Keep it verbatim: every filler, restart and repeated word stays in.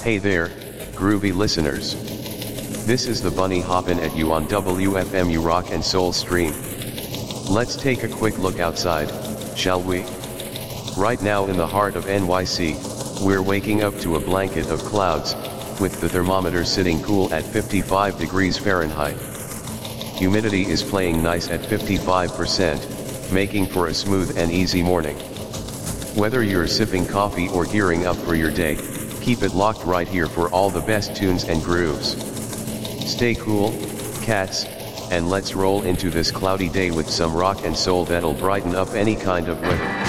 Hey there, groovy listeners. This is the Bunny hoppin' at you on W F M U Rock and Soul Stream. Let's take a quick look outside, shall we? Right now in the heart of N Y C, we're waking up to a blanket of clouds, with the thermometer sitting cool at fifty-five degrees Fahrenheit. Humidity is playing nice at fifty-five percent, making for a smooth and easy morning. Whether you're sipping coffee or gearing up for your day, keep it locked right here for all the best tunes and grooves. Stay cool, cats, and let's roll into this cloudy day with some rock and soul that'll brighten up any kind of weather.